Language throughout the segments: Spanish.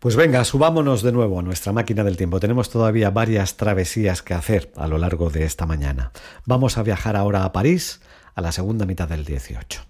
Pues venga, subámonos de nuevo a nuestra máquina del tiempo. Tenemos todavía varias travesías que hacer a lo largo de esta mañana. Vamos a viajar ahora a París, a la segunda mitad del 18.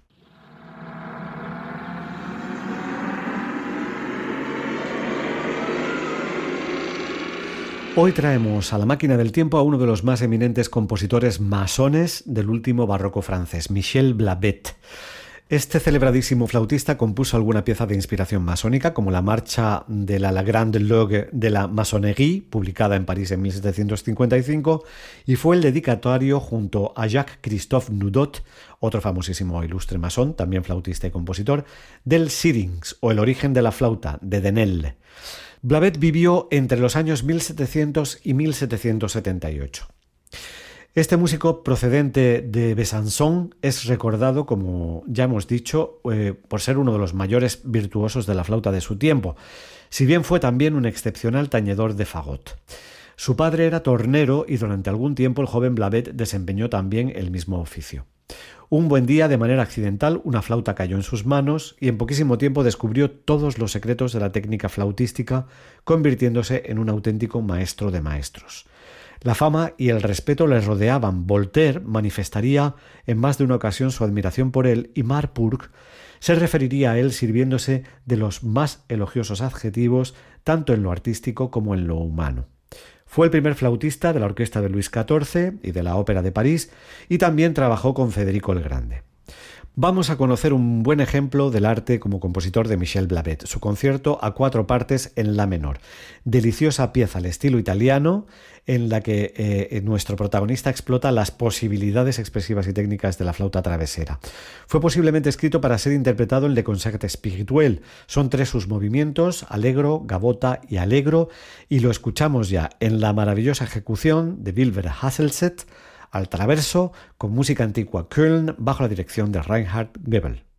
Hoy traemos a la máquina del tiempo a uno de los más eminentes compositores masones del último barroco francés, Michel Blavet. Este celebradísimo flautista compuso alguna pieza de inspiración masónica, como la marcha de la Grande Loge de la Maçonnerie, publicada en París en 1755, y fue el dedicatorio junto a Jacques-Christophe Nudot, otro famosísimo ilustre masón, también flautista y compositor, del Syrinx, o el origen de la flauta, de Denel. Blavet vivió entre los años 1700 y 1778. Este músico procedente de Besançon es recordado, como ya hemos dicho, por ser uno de los mayores virtuosos de la flauta de su tiempo, si bien fue también un excepcional tañedor de fagot. Su padre era tornero y durante algún tiempo el joven Blavet desempeñó también el mismo oficio. Un buen día, de manera accidental, una flauta cayó en sus manos y en poquísimo tiempo descubrió todos los secretos de la técnica flautística, convirtiéndose en un auténtico maestro de maestros. La fama y el respeto le rodeaban. Voltaire manifestaría en más de una ocasión su admiración por él y Marpurg se referiría a él sirviéndose de los más elogiosos adjetivos tanto en lo artístico como en lo humano. Fue el primer flautista de la orquesta de Luis XIV y de la Ópera de París y también trabajó con Federico el Grande. Vamos a conocer un buen ejemplo del arte como compositor de Michel Blavet, su concierto a 4 partes en la menor. Deliciosa pieza al estilo italiano en la que nuestro protagonista explota las posibilidades expresivas y técnicas de la flauta travesera. Fue posiblemente escrito para ser interpretado en Le Concert Spirituel. Son 3 sus movimientos, allegro, gavota y allegro, y lo escuchamos ya en la maravillosa ejecución de Wilbur Hasselset, al traverso, con música antigua Köln, bajo la dirección de Reinhard Goebel.